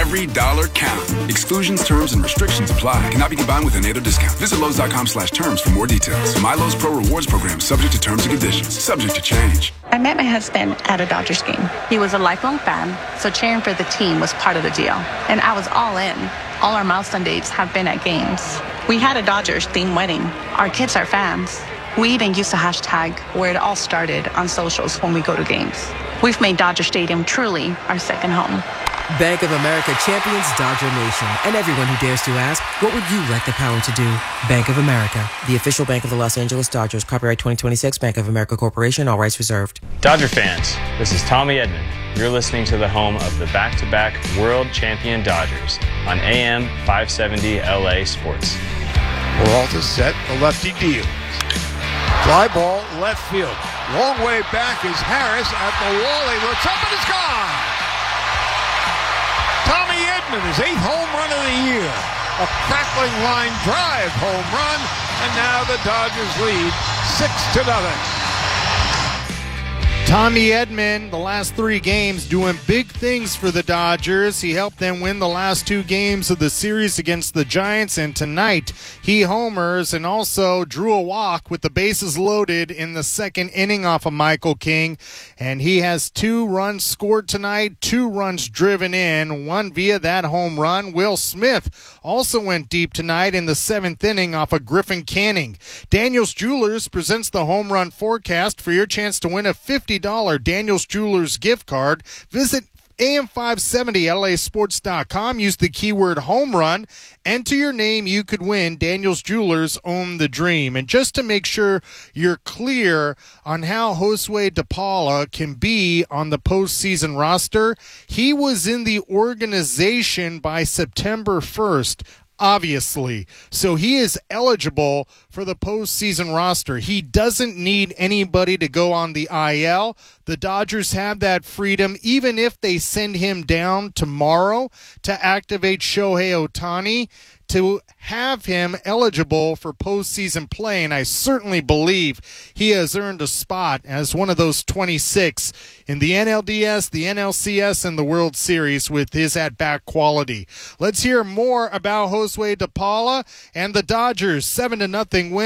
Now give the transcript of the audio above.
every dollar count. Exclusions, terms, and restrictions apply. Cannot be combined with a NATO discount. Visit Lowe's.com/terms for more details. My Lowe's Pro Rewards program subject to terms and conditions. Subject to change. I met my husband at a Dodgers game. He was a lifelong fan, so cheering for the team was part of the deal. And I was all in. All our milestone dates have been at games. We had a Dodgers-themed wedding. Our kids are fans. We even use the hashtag where it all started on socials when we go to games. We've made Dodger Stadium truly our second home. Bank of America champions Dodger Nation. And everyone who dares to ask, what would you like the power to do? Bank of America, the official bank of the Los Angeles Dodgers. Copyright 2026, Bank of America Corporation. All rights reserved. Dodger fans, this is Tommy Edman. You're listening to the home of the back-to-back world champion Dodgers on AM 570 LA Sports. Peralta set, the lefty deals. Fly ball, left field. Long way back is Harris at the wall. He looks up and it's gone. Tommy Edman, his 8th home run of the year. A crackling line drive home run, and now the Dodgers lead 6-0. Tommy Edman, the last 3 games, doing big things for the Dodgers. He helped them win the last 2 games of the series against the Giants, and tonight he homers and also drew a walk with the bases loaded in the 2nd inning off of Michael King. And he has 2 runs scored tonight, 2 runs driven in, 1 via that home run. Will Smith also went deep tonight in the 7th inning off of Griffin Canning. Daniels Jewelers presents the home run forecast for your chance to win a $50 Daniels Jewelers gift card. Visit AM570LAsports.com. Use the keyword home run. Enter your name. You could win. Daniels Jewelers own the dream. And just to make sure you're clear on how Josue De Paula can be on the postseason roster, he was in the organization by September 1st. Obviously. So he is eligible for the postseason roster. He doesn't need anybody to go on the IL. The Dodgers have that freedom, even if they send him down tomorrow to activate Shohei Ohtani, to have him eligible for postseason play. And I certainly believe he has earned a spot as one of those 26 in the NLDS, the NLCS, and the World Series with his at-bat quality. Let's hear more about Josue De Paula and the Dodgers' 7-0 win